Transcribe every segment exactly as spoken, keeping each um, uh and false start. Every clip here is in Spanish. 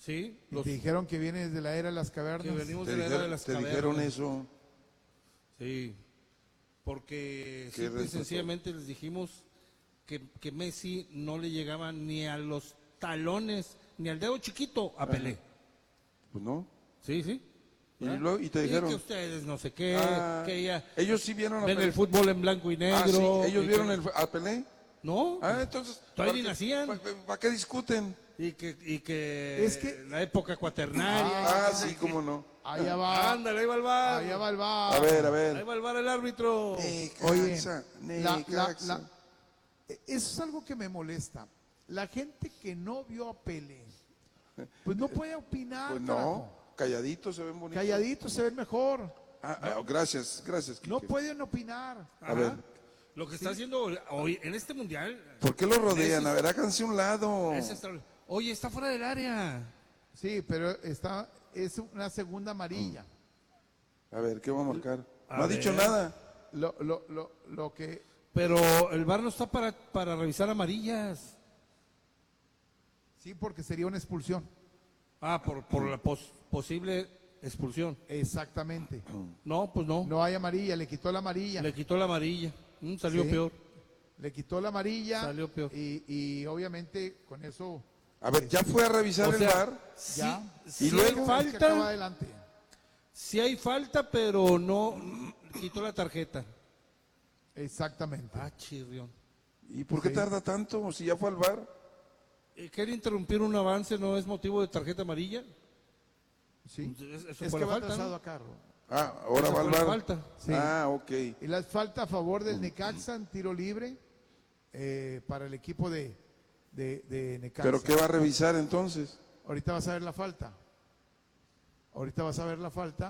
Sí. Los, te dijeron que vienes de la era de las cavernas. Que venimos te de la dijeron, era de las te cavernas. dijeron eso. Sí. Porque simple y sencillamente les dijimos que, que Messi no le llegaba ni a los talones, ni al dedo chiquito a Pelé. Ajá. Pues no. Sí, sí. Y, luego, y te dijeron y que ustedes no sé qué, ah, que ya ellos sí vieron a ven Pelé. el fútbol en blanco y negro. Ah, sí, ellos vieron que, el, a Pelé. No. Ah, entonces. Todavía ni nacían. ¿Para, para qué discuten? Y que, y que, es que la época cuaternaria. Ah, ah sí, cómo no. Allá va. Ándale, ahí va el bar. Allá va el bar. A ver, a ver. Ahí va el bar el árbitro. Necaxa, Oye, la, Necaxa. la, la, eso es algo que me molesta. La gente que no vio a Pelé, pues no puede opinar. Pues no, carajo. calladitos se ven bonitos. Calladitos se ven mejor. Ah, ah, gracias, gracias. No Quique. pueden opinar. A ver. Lo que está haciendo hoy en este mundial. ¿Por qué lo rodean? Ese- A ver, háganse un lado. es extra- Oye, está fuera del área. Sí, pero está, es una segunda amarilla. A ver, ¿qué va a marcar? A No ha ver. dicho nada. Lo, lo, lo, lo que Pero el bar no está para, para revisar amarillas. sí, porque sería una expulsión. Ah, por, por la pos- posible expulsión. Exactamente. No, pues no. No hay amarilla, le quitó la amarilla. Le quitó la amarilla. Mm, salió Sí. peor. Le quitó la amarilla. Salió peor. Y, y obviamente con eso A ver, ya fue a revisar O el sea, bar. Sí, ya. sí Y luego- hay Es que acaba falta. adelante. Sí hay falta, pero no quitó la tarjeta. Exactamente. Ah, chirrión. ¿Y por qué Sí. tarda tanto si ya fue al bar? Eh, ¿Querer interrumpir un avance no es motivo de tarjeta amarilla? Sí. Eso Es fue que la va falta, atrasado ¿no? a carro. Ah, ahora Esa va al fue la bar. falta. Sí. Ah, ok. Y la falta a favor del Necaxa en tiro libre eh, para el equipo de, de, de Necaxa. ¿Pero qué va a revisar entonces? Ahorita vas a ver la falta. Ahorita vas a ver la falta.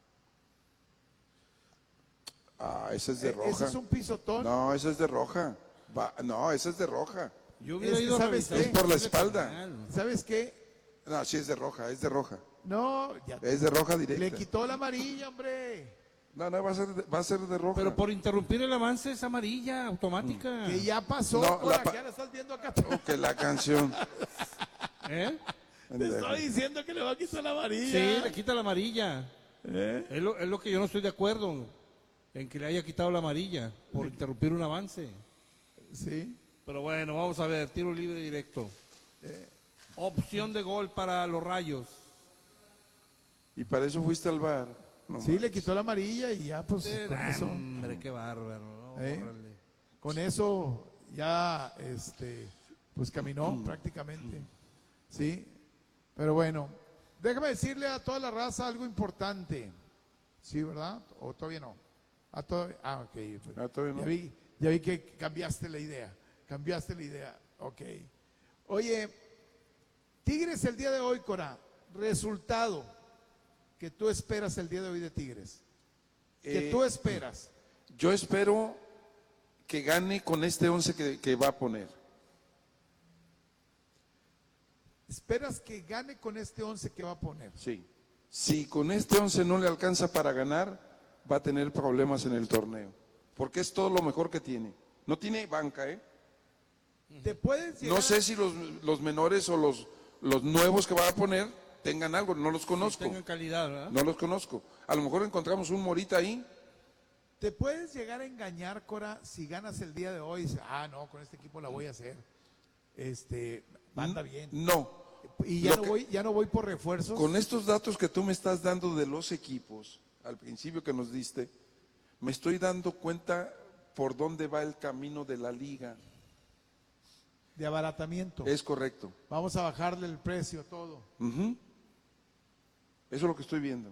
Ah, esa es de Eh, roja. Ese es un pisotón. No, esa es de roja. Va- no, esa es de roja. Yo hubiera Es que ido a ¿sabes revisar. qué? Es por la el espalda. penal. ¿Sabes qué? No, sí es de roja, es de roja. No, ya Es de roja directa. le quitó la amarilla, hombre. No, no, va a ser de, va a ser de roja. Pero por interrumpir el avance es amarilla, automática. Que ya pasó. No, Cora, la pa- ya la estás viendo acá. Oh, que la canción. ¿Eh? Te estoy diciendo que le va a quitar la amarilla. Sí, le quita la amarilla. ¿Eh? Es lo, es lo que yo no estoy de acuerdo, en que le haya quitado la amarilla por interrumpir un avance. Sí. Pero bueno, vamos a ver, tiro libre directo. Opción de gol para los Rayos. Y para eso fuiste al bar. No, Sí, le quitó la amarilla y ya pues con Ah, eso, hombre, qué bárbaro. ¿no? ¿Eh? Órale. con eso ya este pues caminó prácticamente. Sí. Pero bueno, déjame decirle a toda la raza algo importante. Sí, ¿verdad? ¿O todavía no? Ah, todavía, ah ok. pues, Ah, todavía no. Ya vi, ya vi que cambiaste la idea. Cambiaste la idea. Ok. Oye, Tigres el día de hoy, Cora, resultado que tú esperas el día de hoy de Tigres. Que Eh, tú esperas. Yo espero que gane con este once que, que va a poner. Esperas que gane con este once que va a poner. Sí. Si con este once no le alcanza para ganar, va a tener problemas en el torneo. Porque es todo lo mejor que tiene. No tiene banca, ¿eh? Te puedes llegar No sé si los, los menores o los, los nuevos que va a poner tengan algo, no los conozco. Tengan calidad, ¿verdad? No los conozco. A lo mejor encontramos un Morita ahí. te puedes llegar a engañar, Cora, si ganas el día de hoy. Dices, ah, no, con este equipo la voy a hacer. Este, anda bien. No. Y ya Lo no que- voy, ya no voy por refuerzos. Con estos datos que tú me estás dando de los equipos, al principio que nos diste, me estoy dando cuenta por dónde va el camino de la liga. De abaratamiento. Es correcto. Vamos a bajarle el precio a todo. Ujú. Eso es lo que estoy viendo.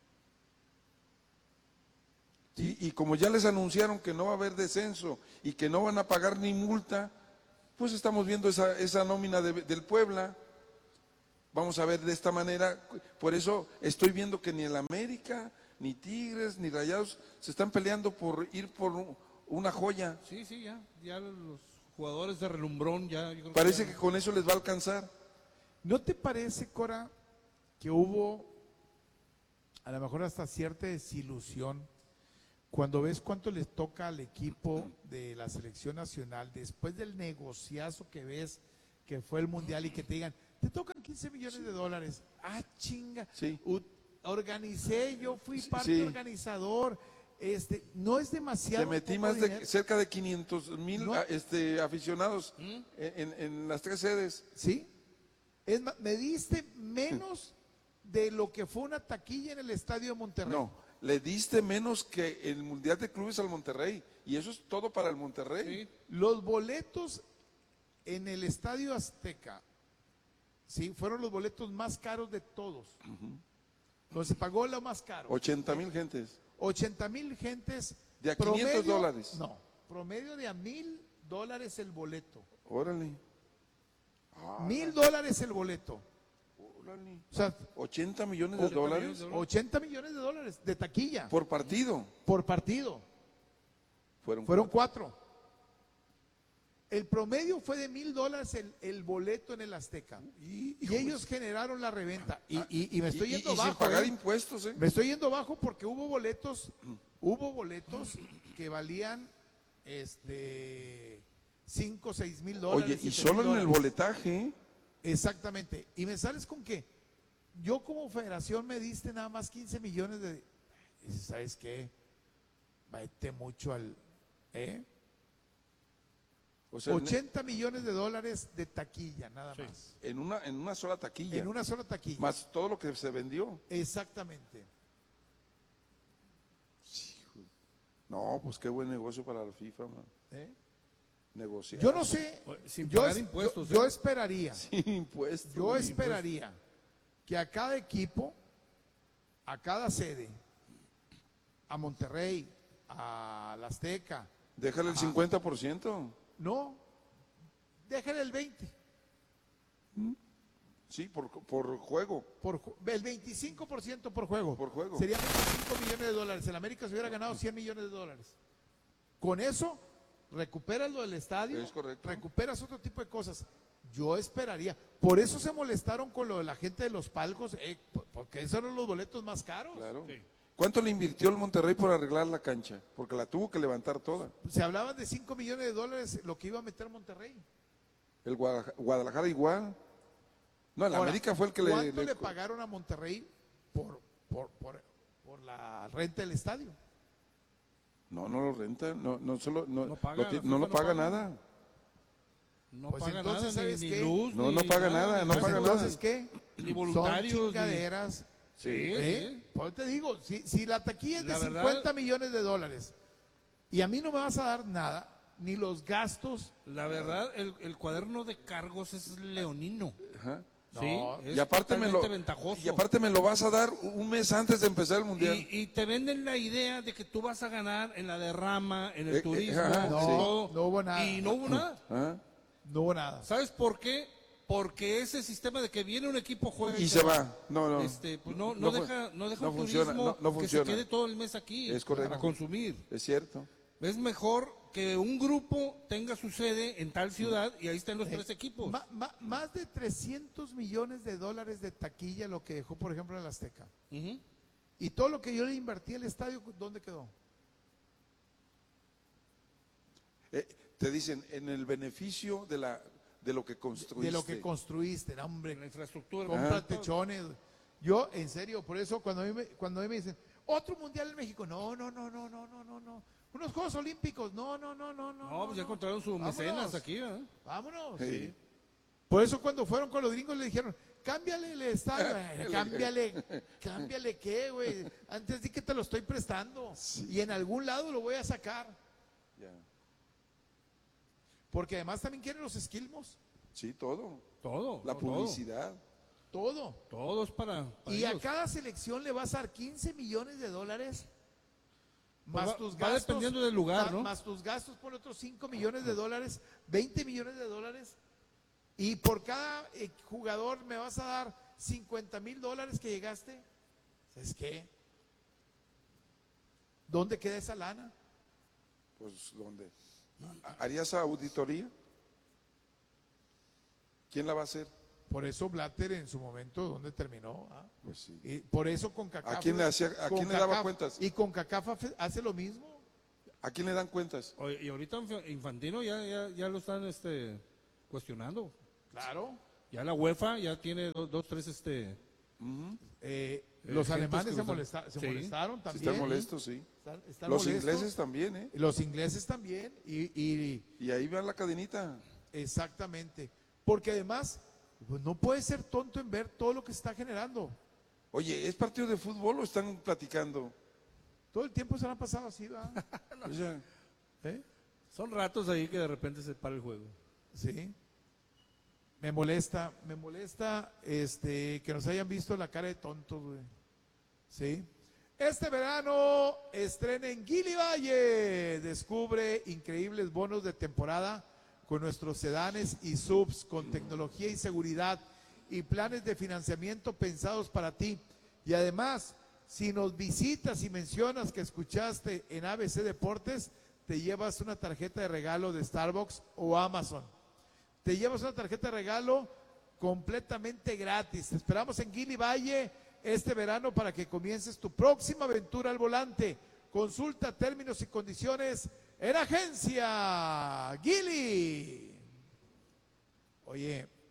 Y, y como ya les anunciaron que no va a haber descenso y que no van a pagar ni multa, pues estamos viendo esa, esa nómina de- del Puebla. Vamos a ver de esta manera. Por eso estoy viendo que ni el América, ni Tigres, ni Rayados se están peleando por ir por un- una joya. Sí, sí, ya. Ya los jugadores de relumbrón ya. yo creo Parece ya- que con eso les va a alcanzar. ¿No te parece, Cora, que hubo a lo mejor hasta cierta desilusión cuando ves cuánto les toca al equipo de la selección nacional después del negociazo que ves que fue el mundial y que te digan, te tocan quince millones de dólares. Ah, chinga. Sí. U- organicé, yo fui Sí, parte sí. organizador. Este, no es demasiado. Te metí poco más de dinero? cerca de quinientos mil No. a- este, aficionados en, en- en las tres sedes. Sí. Es más, me diste menos de lo que fue una taquilla en el estadio de Monterrey. No, le diste menos que el Mundial de Clubes al Monterrey. Y eso es todo para el Monterrey. Sí. Los boletos en el Estadio Azteca, sí, fueron los boletos más caros de todos. Los se pagó lo más caro. ochenta mil gentes. ochenta mil gentes. De a quinientos dólares. No, promedio de a mil dólares el boleto. Órale, Mil dólares el boleto. órale. O sea, ochenta millones de dólares ochenta millones de dólares de taquilla por partido. por partido. Fueron, Fueron cuatro. El promedio fue de mil dólares el, el boleto en el Azteca. Y, ellos generaron la reventa. Y, y- y me estoy Y- y- yendo y bajo. sin pagar ¿eh? impuestos, ¿eh? Me estoy yendo bajo porque hubo boletos, hubo boletos que valían este cinco o seis mil dólares. Oye, y siete solo mil en el dólares. boletaje, ¿eh? Exactamente. Y me sales con que yo como federación me diste nada más quince millones de... Y dices, ¿sabes qué? Vete mucho al... ¿eh? O sea, en- ochenta millones de dólares de taquilla, nada más. en una, en una sola taquilla. En una sola taquilla. Más todo lo que se vendió. Exactamente. No, pues qué buen negocio para la FIFA, man. ¿eh? Negociar. Yo no sé. Sin yo, pagar es- impuestos, yo- yo ¿eh? esperaría. Sin impuestos. Yo esperaría que a cada equipo, a cada sede, a Monterrey, a la Azteca, Déjale el cincuenta por ciento. no, déjenle el veinte, Sí, por, por juego. por, ju- el veinticinco por ciento por juego. Por juego. Serían veinticinco millones de dólares. El América se hubiera ganado cien millones de dólares. Con eso, recuperas lo del estadio, Es correcto. recuperas otro tipo de cosas. Yo esperaría. Por eso se molestaron con lo de la gente de los palcos, eh, por- porque esos eran los boletos más caros. Claro. ¿Cuánto le invirtió el Monterrey por arreglar la cancha? Porque la tuvo que levantar toda. Se hablaban de cinco millones de dólares lo que iba a meter Monterrey. El Guadalajara, Guadalajara igual. No, el Ahora, América fue el que le, ¿cuánto le- le pagaron a Monterrey por, por, por, por la renta del estadio? No, no lo renta, no, no solo, no, No paga, lo ti- la no FIFA lo no paga paga. nada. No Pues paga entonces, nada, ¿sabes ni, qué? ni luz, No, ni no paga nada, ni no Pues paga entonces, nada. ¿qué? Ni voluntarios, Son ni- chingaderas. Sí, ¿eh? sí. Por eso te digo, si, si la taquilla es de La verdad- cincuenta millones de dólares y a mí no me vas a dar nada, ni los gastos, La verdad, el, el cuaderno de cargos es leonino. Ajá. Sí, No, es Y aparte, me lo, totalmente ventajoso. y aparte me lo vas a dar un mes antes de empezar el Mundial. Y, y te venden la idea de que tú vas a ganar en la derrama, en el Eh, eh, turismo, ajá, No, en sí. todo. no hubo nada. Y no hubo nada. ¿Ah? no hubo nada. ¿Sabes por qué? Porque ese sistema de que viene un equipo juega Y se va. No, no. Este, pues no, no, fu- deja, no deja no un funciona, turismo no, no que funciona. se quede todo el mes aquí Es correcto. para consumir. Es cierto. Es mejor que un grupo tenga su sede en tal ciudad y ahí estén los tres equipos. Ma- ma- más de trescientos millones de dólares de taquilla lo que dejó, por ejemplo, el Azteca. Ujú. Y todo lo que yo le invertí al estadio, ¿dónde quedó? Eh, te dicen, en el beneficio de, la, de lo que construiste. De lo que construiste, no, hombre. La infraestructura. Compra Ajá. techones. Yo, en serio, por eso cuando a mí me, cuando a mí me dicen, otro mundial en México, no, no, no, no, no, no, no, no. Unos Juegos Olímpicos, no, no, no, no, no. No, pues ya no. encontraron sus Vámonos, mecenas aquí, ¿verdad? Vámonos. Sí. Por eso cuando fueron con los gringos le dijeron, cámbiale el estadio. Eh, cámbiale, cámbiale qué, güey. Antes di que te lo estoy prestando. Y en algún lado lo voy a sacar. Ya. Porque además también quieren los esquilmos. Sí, todo. Todo. La todo, publicidad. Todo. Todo es para, para Y a ellos. cada selección le vas a dar quince millones de dólares. Pues Más va- tus va gastos. dependiendo del lugar, ma- ¿no? Más tus gastos por otros cinco millones de dólares, veinte millones de dólares. Y por cada eh, jugador me vas a dar cincuenta mil dólares que llegaste. ¿Sabes qué? ¿Dónde queda esa lana? Pues, ¿dónde? ¿Harías auditoría? ¿Quién la va a hacer? Por eso Blatter en su momento, ¿dónde terminó? ¿Ah? Pues sí. Y por eso con ¿A quién le hacía- a quién le daba cuentas? Y con CACAF hace lo mismo. ¿A quién le dan cuentas? Oye, y ahorita Inf- Infantino ya, ya, ya lo están este, cuestionando. Claro. Ya la UEFA ya tiene dos, dos tres, este... Eh, Eh, los gentes alemanes que se, lo están- molesta- se Sí. molestaron Sí, también. están molestos, sí. Están- están Los molestos. ingleses también, ¿eh? Los ingleses también. Y, y Y ahí va la cadenita. exactamente. Porque además, pues no puedes ser tonto en ver todo lo que se está generando. Oye, ¿es partido de fútbol o están platicando? Todo el tiempo se lo han pasado así, ¿verdad? O sea, ¿Eh? Son ratos ahí que de repente se para el juego. Sí. Me molesta, me molesta este que nos hayan visto la cara de tontos, güey. Sí. Este verano estrena en Gili Valle. Descubre increíbles bonos de temporada con nuestros sedanes y subs con tecnología y seguridad y planes de financiamiento pensados para ti. Y además, si nos visitas y mencionas que escuchaste en A B C Deportes, te llevas una tarjeta de regalo de Starbucks o Amazon. Te llevas una tarjeta de regalo completamente gratis. Te esperamos en Gili Valle este verano para que comiences tu próxima aventura al volante. Consulta términos y condiciones en Agencia Gili. Oye,